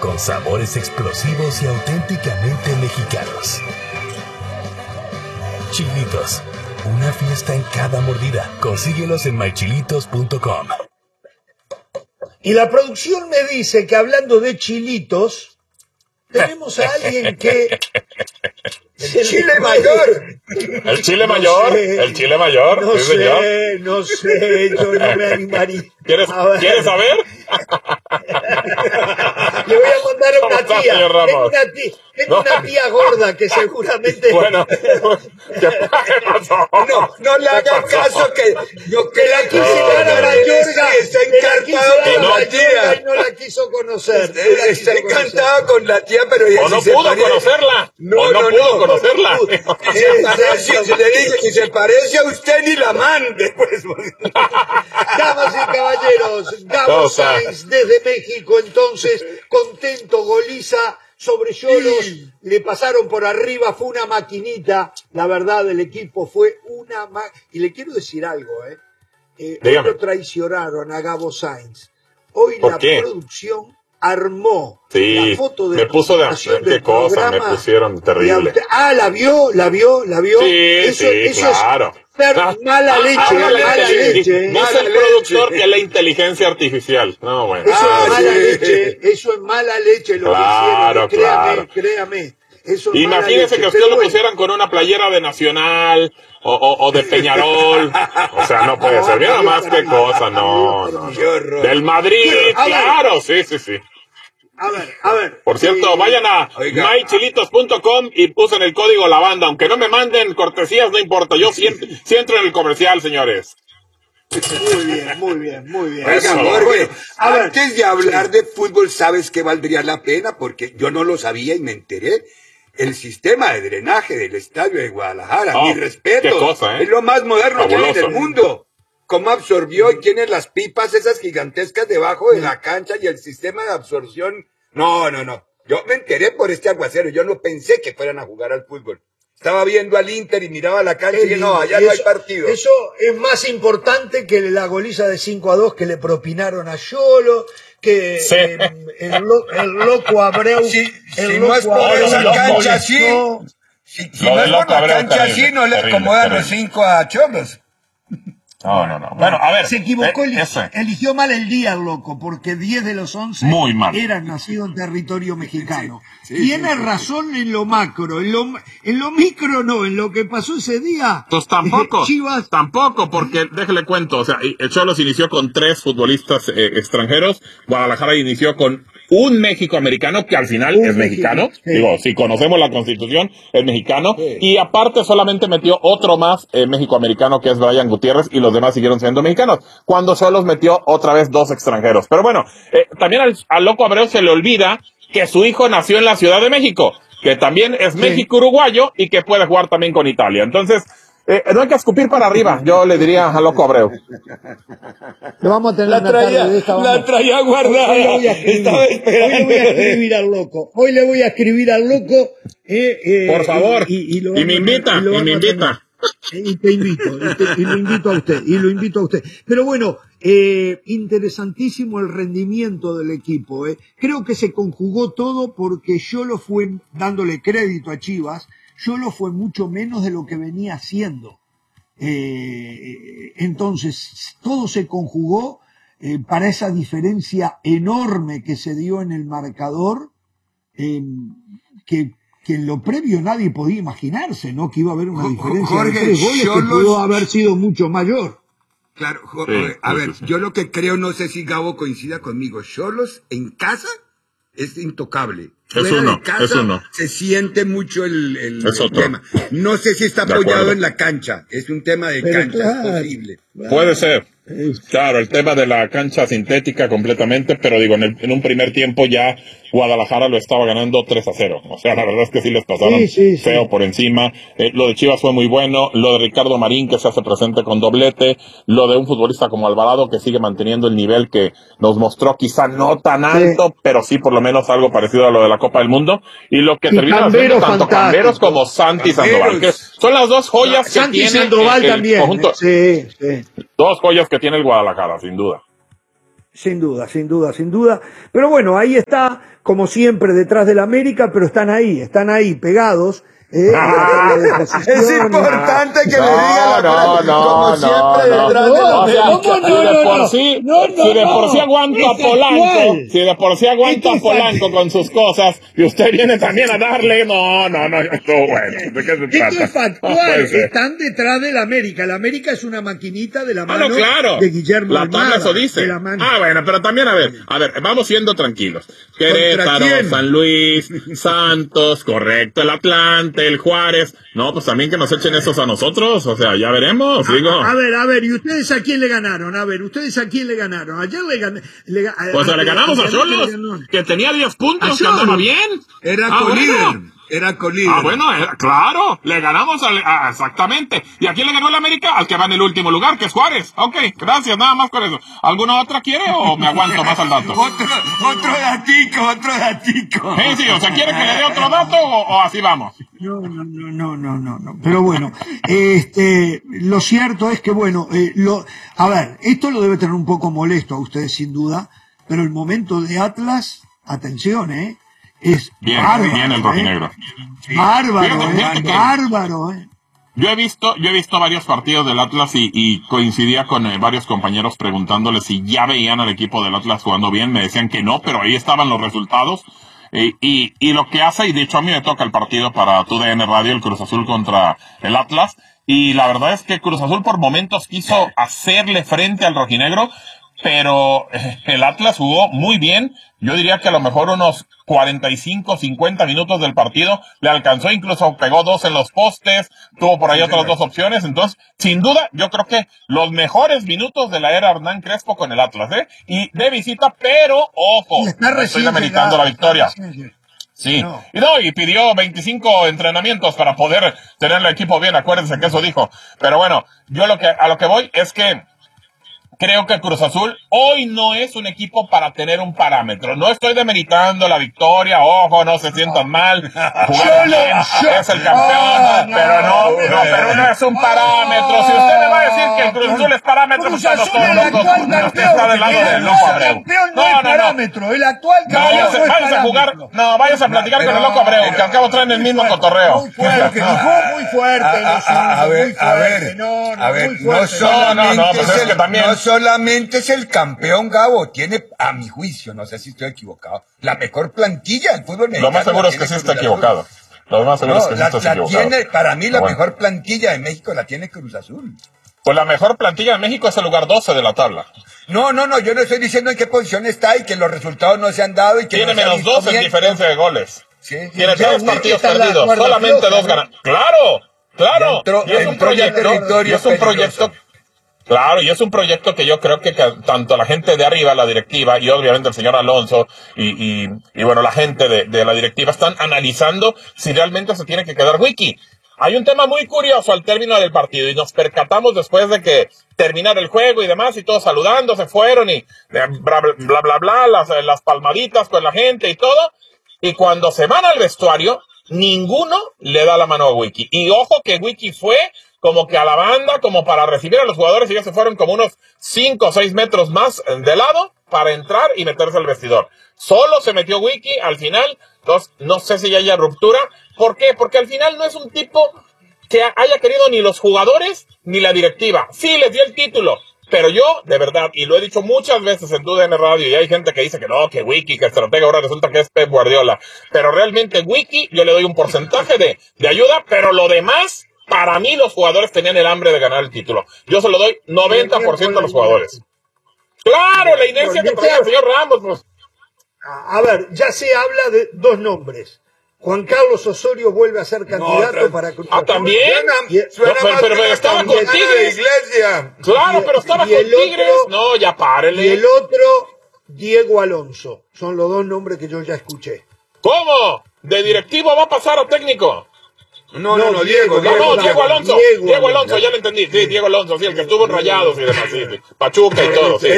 con sabores explosivos y auténticamente mexicanos. Chilitos, una fiesta en cada mordida. Consíguelos en mychilitos.com. Y la producción me dice que hablando de chilitos, tenemos a alguien que... El chile mayor. ¿El chile mayor? ¿El chile mayor? No Sí, señor. no sé, yo no me animaría. ¿Quieres saber? Le voy a mandar a una ¿Cómo está, tía. señor Ramos? Tengo una tía gorda que seguramente... Bueno, ¿qué pasó? No le hagan caso que yo Que la quise dar a Mayorga, está que la quise encantado dar a con la Mayorga tía. y no la quiso conocer. Está encantado con la tía, pero ella O no sí se pudo parece. conocerla. O no pudo conocerla. Si se parece a usted ni la mande, pues. Damas y caballeros, Gabo Sainz desde México, entonces, contento, goliza sobre Xolos, le pasaron por arriba, fue una maquinita, la verdad, el equipo fue una y le quiero decir algo, hoy lo traicionaron a Gabo Sainz, hoy la producción armó la foto de me puso de qué cosa me pusieron terrible. ¿La vio? Sí, claro. Mala leche. Más el productor que la inteligencia artificial. No, bueno. Eso es mala leche lo que hicieron. Créame. Imagínese que usted lo pusieran con una playera de Nacional o de Peñarol. O sea, no puede ser. Mira más qué cosa, no. Del Madrid, claro, sí. A ver. Por cierto, vayan a mychilitos.com y usen el código La Banda. Aunque no me manden cortesías, no importa. Yo sí entro en el comercial, señores. Muy bien. Oiga, Jorge, antes de hablar de fútbol, ¿sabes qué valdría la pena? Porque yo no lo sabía y me enteré. El sistema de drenaje del estadio de Guadalajara, mi respeto, qué cosa, es lo más moderno que hay en el mundo. Cómo absorbió y tiene las pipas esas gigantescas debajo de la cancha y el sistema de absorción. No. Yo me enteré por este aguacero. Yo no pensé que fueran a jugar al fútbol. Estaba viendo al Inter y miraba la cancha y dije, no, allá no hay partido. Eso es más importante que la goliza de 5-2 que le propinaron a Xolo, que el loco Abreu. Si no es por esa cancha así, si no es por la cancha así, no le acomodan los 5 a Xolos. No. Bueno, a ver. Se equivocó, eligió mal el día el loco, porque 10 de los 11 eran nacidos en territorio mexicano. Tiene razón en lo macro, en lo micro no, en lo que pasó ese día. Pues tampoco, porque déjele cuento, o sea, Xolos inició con 3 futbolistas extranjeros, Guadalajara inició con un México-americano que al final es mexicano. Digo, si conocemos la Constitución, es mexicano. Y aparte solamente metió otro más México-americano que es Brian Gutiérrez y los demás siguieron siendo mexicanos. Cuando Xolos metió otra vez 2 extranjeros. Pero bueno, también al loco Abreu se le olvida que su hijo nació en la Ciudad de México, que también es México-uruguayo y que puede jugar también con Italia. Entonces, no hay que escupir para arriba, yo le diría al loco Abreu. Lo vamos a tener la traía guardada. Hoy le voy a escribir al loco. Por favor. Y me invita. Y te invito, y lo invito a usted. Pero bueno, interesantísimo el rendimiento del equipo. Creo que se conjugó todo porque Xolo fue, dándole crédito a Chivas, Xolo fue mucho menos de lo que venía haciendo. Entonces, todo se conjugó para esa diferencia enorme que se dio en el marcador, que en lo previo nadie podía imaginarse, ¿no? Que iba a haber una diferencia de 3 goles que pudo haber sido mucho mayor. Claro, a ver, yo lo que creo, no sé si Gabo coincida conmigo, Xolos en casa es intocable. Fuera de casa se siente mucho el tema. No sé si está apoyado en la cancha, es un tema de cancha, es posible. Puede ser. Claro, el tema de la cancha sintética completamente, pero digo, en un primer tiempo ya Guadalajara lo estaba ganando 3-0. O sea, la verdad es que sí les pasaron feo por encima. Lo de Chivas fue muy bueno, lo de Ricardo Marín que se hace presente con doblete, lo de un futbolista como Alvarado que sigue manteniendo el nivel que nos mostró, quizá no tan alto, pero sí por lo menos algo parecido a lo de la Copa del Mundo, y lo que termina haciendo tanto Camberos como Santi Sandoval, que son las dos joyas que Santi tiene Sandoval también, conjunto. Dos joyas que tiene el Guadalajara, sin duda. Sin duda, sin duda, sin duda. Pero bueno, ahí está, como siempre, detrás del América, pero están ahí, pegados. Es importante que le diga la frase, como siempre detrás de la América. Si de por sí aguanto a Polanco, si de por sí aguanto a Polanco con sus cosas, y usted viene también a darle, no, bueno, ¿de qué se trata? Esto es factual, están detrás del América. El América es una maquinita de la mano de Guillermo Almada. La tabla eso dice. Bueno, pero también, a ver, vamos siendo tranquilos. Querétaro, San Luis, Santos, correcto, el Atlante, el Juárez, no, pues también que nos echen esos a nosotros, o sea, ya veremos, digo. A ver, ¿y ustedes a quién le ganaron? Ayer pues le ganamos a Xolos, que tenía 10 puntos, que andaba bien. Era colíder. Bueno, claro, le ganamos exactamente. ¿Y a quién le ganó el América? Al que va en el último lugar, que es Juárez. Ok, gracias, nada más por eso. ¿Alguna otra quiere o me aguanto más al dato? Otro datico. Sí, o sea, ¿quiere que le dé otro dato o así vamos? No. Pero bueno, lo cierto es que, bueno, esto lo debe tener un poco molesto a ustedes sin duda, pero el momento de Atlas, atención, es bien, bárbaro. Bien el rojinegro. Bárbaro. Yo he visto varios partidos del Atlas y coincidía con varios compañeros preguntándoles si ya veían al equipo del Atlas jugando bien. Me decían que no, pero ahí estaban los resultados. Y lo que hace, y de hecho a mí me toca el partido para TUDN Radio, el Cruz Azul contra el Atlas, y la verdad es que Cruz Azul por momentos quiso hacerle frente al rojinegro, pero el Atlas jugó muy bien. Yo diría que a lo mejor unos 45, 50 minutos del partido le alcanzó, incluso pegó 2 en los postes, tuvo por ahí otras 2 opciones. Entonces, sin duda, yo creo que los mejores minutos de la era Hernán Crespo con el Atlas, y de visita, pero ojo, estoy demeritando la victoria. Sí, y pidió 25 entrenamientos para poder tener el equipo bien, acuérdense que eso dijo. Pero bueno, yo a lo que voy es que creo que Cruz Azul hoy no es un equipo para tener un parámetro. No estoy demeritando la victoria, ojo, no se sientan mal. Es el campeón, pero no es un parámetro. Si usted me va a decir que el Cruz Azul es parámetro, pues estamos todos locos. Usted está del lado del Loco Abreu. No. El actual campeón váyase a jugar, váyase a platicar con el Loco Abreu, que al cabo traen el mismo cotorreo. Muy fuerte. Pues es que también solamente es el campeón, Gabo, tiene, a mi juicio, no sé si estoy equivocado, la mejor plantilla del fútbol mexicano. Lo más seguro es que sí está equivocado. Para mí la mejor plantilla de México la tiene Cruz Azul. Pues la mejor plantilla de México es el lugar 12 de la tabla. No, yo no estoy diciendo en qué posición está y que los resultados no se han dado y que tiene menos 2 en diferencia de goles. Sí, tiene 2 partidos perdidos, solamente 2 ganados. Claro. Y es un proyecto. Claro, y es un proyecto que yo creo que tanto la gente de arriba, la directiva, y obviamente el señor Alonso, y bueno, la gente de la directiva están analizando si realmente se tiene que quedar Wiki. Hay un tema muy curioso al término del partido, y nos percatamos después de que terminara el juego y demás, y todos saludando, se fueron, y bla, las palmaditas con la gente y todo, y cuando se van al vestuario, ninguno le da la mano a Wiki. Y ojo que Wiki fue como que a la banda, como para recibir a los jugadores, y ya se fueron como unos 5 o 6 metros más de lado para entrar y meterse al vestidor. Solo se metió Wiki al final. Entonces, no sé si ya haya ruptura. ¿Por qué? Porque al final no es un tipo que haya querido ni los jugadores ni la directiva. Sí, les dio el título, pero yo, de verdad, y lo he dicho muchas veces en TUDN Radio, y hay gente que dice que no, que Wiki, que estratega, ahora resulta que es Pep Guardiola. Pero realmente Wiki, yo le doy un porcentaje de ayuda, pero lo demás, para mí los jugadores tenían el hambre de ganar el título. Yo se lo doy 90% a los jugadores. Claro, la inercia que traía el señor Ramos, pues. A ver, ya se habla de 2 nombres. Juan Carlos Osorio vuelve a ser candidato para Cruz Azul. ¿También? Pero estaba con Tigres. Claro, pero estaba con Tigres. No, ya párele. Y el otro, Diego Alonso. Son los 2 nombres que yo ya escuché. ¿Cómo? ¿De directivo va a pasar a técnico? No, Diego Alonso. Diego Alonso, ya lo entendí. Sí, Diego Alonso, sí, el que estuvo en Rayados y demás, sí. Pachuca y todo, sí.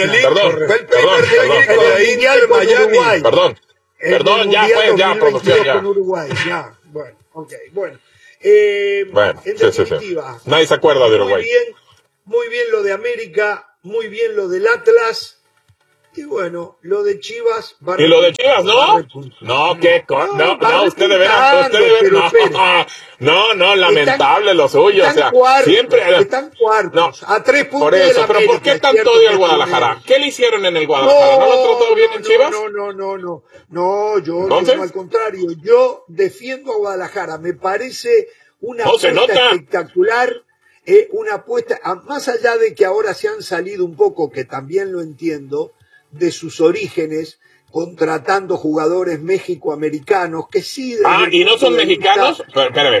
Perdón, ya, producción, ya. Con Uruguay, ya. Bueno. En definitiva. Sí. Nadie se acuerda de Uruguay. Muy bien lo de América, muy bien lo del Atlas. Y bueno, lo de Chivas... ¿Y lo de Chivas, no? No, qué usted de veras, no, lamentable lo suyo, o sea, siempre... Están cuartos, a 3 puntos por eso, de la pero América, ¿por qué tanto odio al Guadalajara? ¿Qué le hicieron en el Guadalajara? ¿No lo trató bien en Chivas? No, yo al contrario, yo defiendo a Guadalajara, me parece una apuesta espectacular, una apuesta, más allá de que ahora se han salido un poco, que también lo entiendo, de sus orígenes, contratando jugadores mexicoamericanos que sí... ¿y no son mexicanos? Espérame,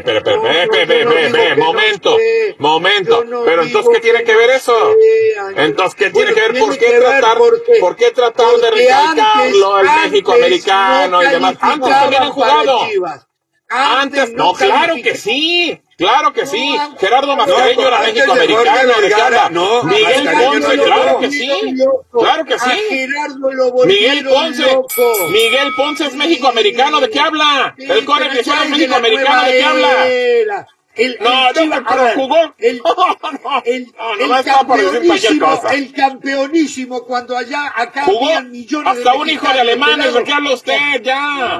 momento. Pero entonces, ¿qué tiene que ver eso? Entonces, ¿qué tiene que ver? ¿Por qué tratar de recalcarlo el mexicoamericano y demás? Antes también han jugado. Antes, no, claro que sí. Gerardo Mascareño era mexicoamericano, ¿de qué habla? Miguel Ponce, claro que sí. Miguel Ponce es mexicoamericano, ¿de qué habla? El Core Cristiano es mexicoamericano, ¿de qué habla? Jugó. El campeonísimo, cuando acá jugó habían millones hasta un hijo de alemanes, ¿de qué habla usted? Ya.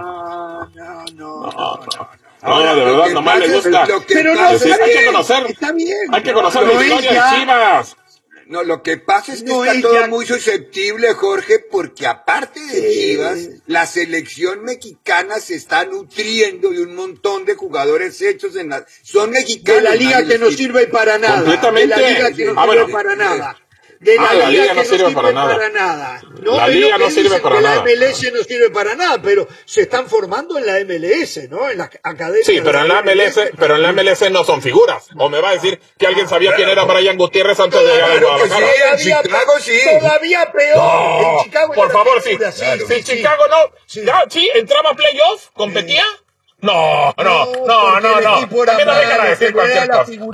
No, de verdad, nomás le gusta. Pero no, hay que conocer. Está bien. Hay que conocer la historia de Chivas. No, lo que pasa es que está todo muy susceptible, Jorge, porque aparte de Chivas, la selección mexicana se está nutriendo de un montón de jugadores hechos son mexicanos. De la liga que no sirve para nada. Completamente. De la liga que no sirve para nada. De la liga no sirve para nada. La liga no sirve para nada. La MLS no sirve para nada, pero se están formando en la MLS, ¿no? En las academias. Sí, pero en la MLS no son figuras. O me va a decir que alguien sabía quién era Brian Gutiérrez antes de llegar a Guadalajara. En Chicago sí. Todavía peor. No, en Chicago por favor, sí. Si Chicago no, sí, entraba a playoff, competía. No. También no vengan a decir cualquier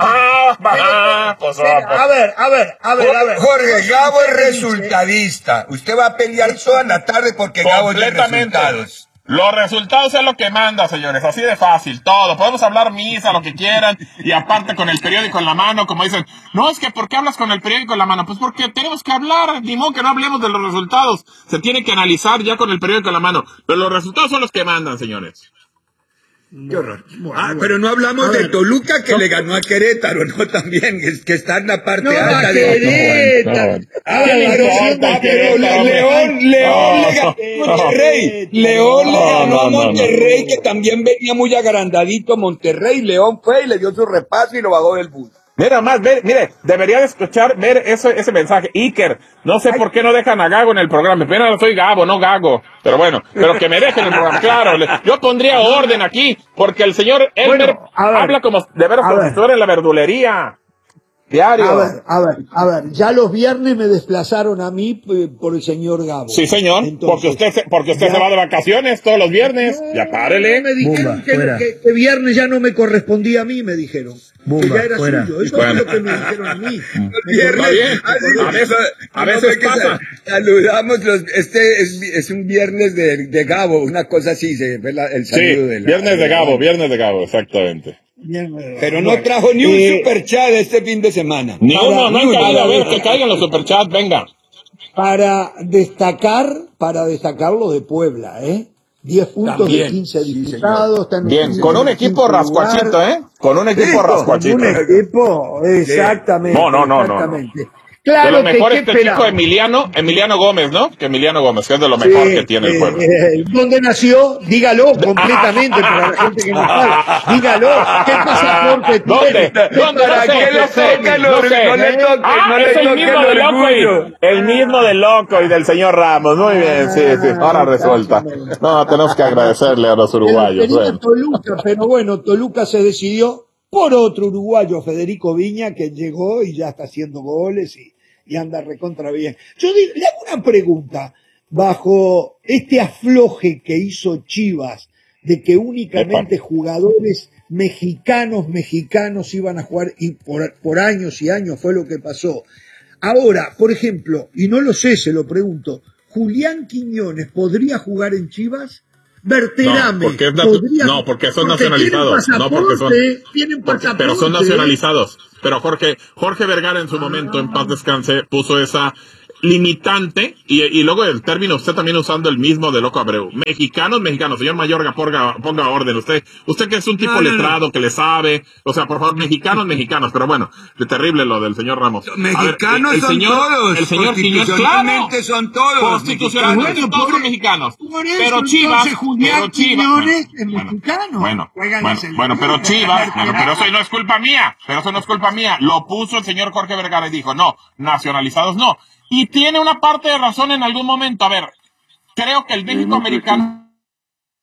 cosa. Pues. A ver. Jorge, Gabo es resultadista. Usted va a pelear toda la tarde porque Gabo es de resultados. Los resultados es lo que manda, señores, así de fácil, todo. Podemos hablar misa, lo que quieran, y aparte con el periódico en la mano, como dicen, no, es que ¿por qué hablas con el periódico en la mano? Pues porque tenemos que hablar, ni modo que no hablemos de los resultados. Se tiene que analizar ya con el periódico en la mano, pero los resultados son los que mandan, señores. Qué horror. Pero no hablamos de Toluca que le ganó a Querétaro, ¿no? También, que está en la parte alta de Querétaro. Pero León le ganó a Monterrey. León le ganó a Monterrey, que también venía muy agrandadito Monterrey. León fue y le dio su repaso y lo bajó del bus. Mira más, mire, debería de escuchar, ver ese mensaje. Iker, no sé por qué no dejan a Gago en el programa. Pero soy Gabo, no Gago. Pero bueno, pero que me dejen en el programa. Claro, yo pondría orden aquí, porque el señor Elmer habla como, de veras, como si estuviera en la verdulería. Diario. A ver, ya los viernes me desplazaron a mí por el señor Gabo. Sí, señor. Entonces, porque usted se va de vacaciones todos los viernes. Ya párele. Me dijeron que viernes ya no me correspondía a mí, me dijeron. Que ya era suyo. Eso es lo que me dijeron a mí. Viernes, a veces pasa. Saludamos es un viernes de Gabo, una cosa así, se ve el saludo de la... Viernes de Gabo, exactamente. Pero no trajo ni un superchat este fin de semana. Ni uno, no hay caído. A ver, que caigan los superchats, venga. Para destacar lo de Puebla, 10 puntos también, de 15 disputados. Bien, con un equipo rascuachito, Con un equipo rascuachito. Con un equipo, exactamente. No. Claro, de lo mejor es el chico Emiliano Gómez, ¿no? Que Emiliano Gómez, que es de lo mejor que tiene el pueblo. ¿Dónde nació? Dígalo completamente para la gente que no sabe. Dígalo. ¿Qué pasaporte tiene? ¿Dónde? ¿Para qué lo toca? No le toque. Es el mismo de Loco el mismo de Loco y del señor Ramos. Muy bien, sí. Ahora resuelta. No, tenemos que agradecerle a los uruguayos. Toluca, pero bueno, Toluca se decidió por otro uruguayo, Federico Viña, que llegó y ya está haciendo goles y anda recontra bien. Yo le hago una pregunta, bajo este afloje que hizo Chivas, de que únicamente jugadores mexicanos iban a jugar, y por años y años fue lo que pasó. Ahora, por ejemplo, y no lo sé, se lo pregunto, ¿Julián Quiñones podría jugar en Chivas? Berterame. Porque son nacionalizados. Tienen pasaporte. Pero son nacionalizados. Pero Jorge Vergara en su momento, en paz descanse, puso esa limitante, y luego el término usted también usando el mismo de Loco Abreu. Mexicanos, señor Mayorga, ponga orden. Usted que es un tipo letrado, que le sabe, o sea, por favor, mexicanos, pero bueno, de terrible lo del señor Ramos. Mexicanos ver, son todos. El señor Quiñones, constitucionalmente son todos. Constitucionalmente todos son mexicanos. Pero Chivas, bueno, pero Chivas, pero eso no es culpa mía, Lo puso el señor Jorge Vergara y dijo, no, nacionalizados no. Y tiene una parte de razón en algún momento. A ver, creo que el México americano